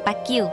89。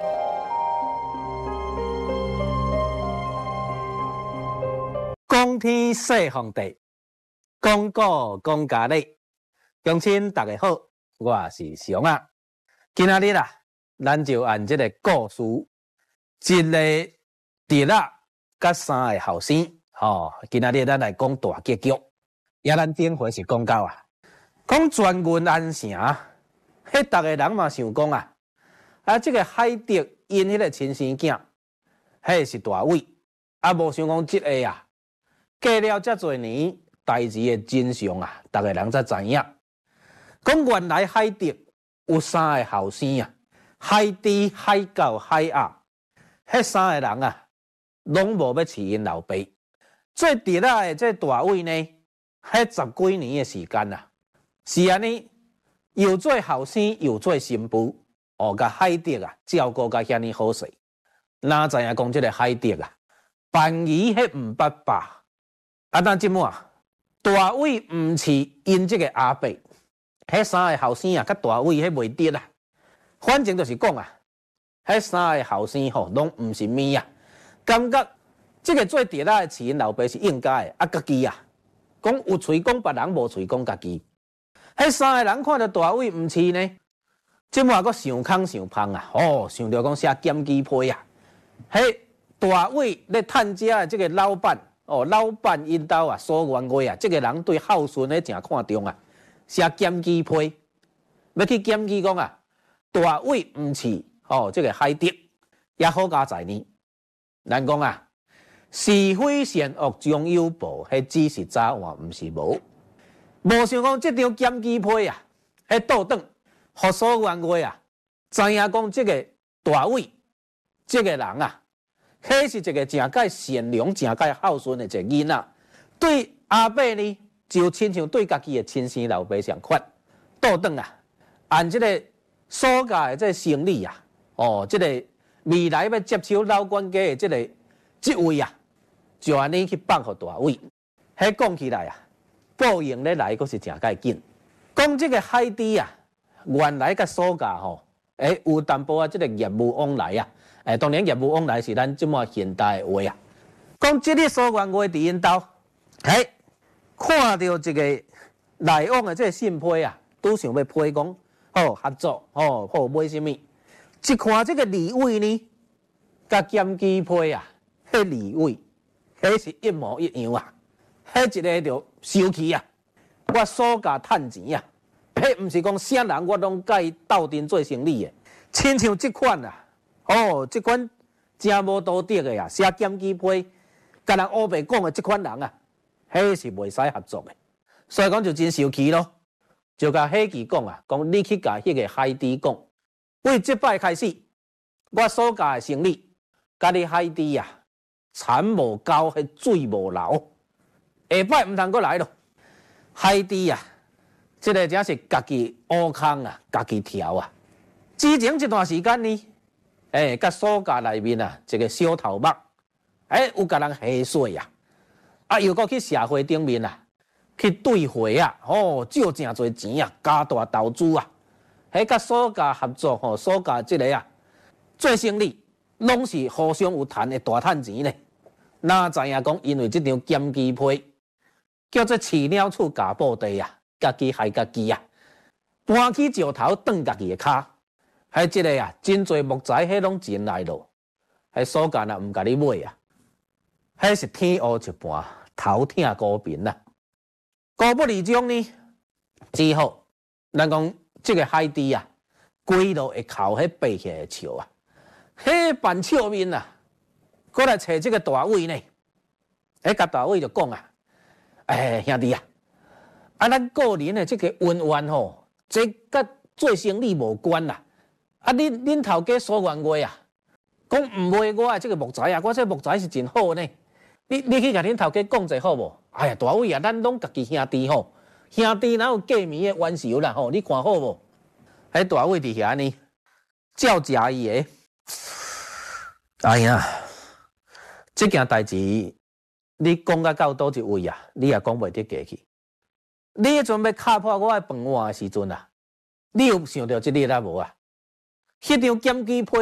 讲天说皇帝，讲古讲家理。乡亲大家好，我是翔啊。今仔日咱就按这个故事，一个直仔甲三个后生，今仔日咱来讲大结局。也咱顶回是讲到讲全云安城，迄逐个人嘛想讲这个海德因迄个亲生囝，迄是大伟，无想讲这个过了遮侪年，代志的真相逐个人才知影。讲原来海德有三个后生海猪、海狗、海鸭，迄三个人拢无要饲因老爸。最直仔的这大伟呢，迄10几年的时间是安尼，又做后生又做新妇，甲海德照顾甲遐尼好势。哪知影讲这个海德万一迄毋捌爸。但即满大伟毋是因这个阿伯，迄三个后生甲大伟迄袂得反正就是讲迄三个后生拢毋是咪感觉这个做爹仔的饲因老爸是应该的，家己讲有喙讲别人，无喙讲家己。迄三个人看到大伟毋饲呢，即满阁想空想芳想着讲写检举批迄大伟咧趁家的这个老板。老板因兜所员外这个人对孝顺咧真看重写检举批，要去检举讲大伟毋饲这个海德也好加在呢。咱讲是非善恶终有报，迄只是早晚毋是无。无想讲这张检举批迄倒转，互所员外知影讲这个大伟这个人迄是一个真介善良、真介孝顺的一个囡仔，对阿伯呢，就亲像对家己的亲生老爸相款。倒转按这个所教的这个生理这个未来要接手老管家的这位就安尼去放互大伟。迄讲起来报应咧来，阁是真介紧。讲这个海猪原来甲所教有淡薄这个业务往来当然业务往来是咱即满现代的话讲这个所员外伫因兜，看到这个来往的这个信批拄想要批讲合作好买什么？一看这个李伟呢，甲检举批迄李伟，迄是一模一样迄一个就生气我所教趁钱迄毋是讲啥人我拢甲伊斗阵做生意的，亲像即款这款真无道德的写检举批，甲人乌白讲的这款人迄是袂使合作的，所以讲就真生气咯，就甲伙计讲讲你去甲迄个海猪讲，为即摆开始，我所教的生意，甲你海猪田无交，迄水无流，下摆毋通阁来咯。海猪这个真是家己挖坑家己跳之前一段时间呢。甲所教内面一个小头目，有甲人下水又搁去社会顶面去兑货借真侪钱加大投资甲所教合作所教这个做生意，拢是互相有赚的大赚钱呢。哪知影讲因为这张检举批，叫做饲鸟处假布地家己害家己搬起石头断家己的骹。迄即个真侪木材，迄拢钱来咯。迄所干毋甲你买迄是天乌一半，头疼高平故不离中呢，只好咱讲即个海猪规路会靠迄爬起来笑迄扮笑面过来找即个大伟呢。甲大伟就讲兄弟咱个人的即个恩怨这甲做生意无关恁头家所员外讲毋卖我这个木材我这木材是真好呢。你去甲恁头家讲者好无？哎呀，大伟咱拢家己兄弟兄弟哪有过面的冤仇啦你看好无？迄大伟伫遐呢，照食伊的。哎呀，这件代志你讲到倒一位你也讲袂得过去。你迄阵要敲破我的饭碗的时阵你有想到这个无迄张检举批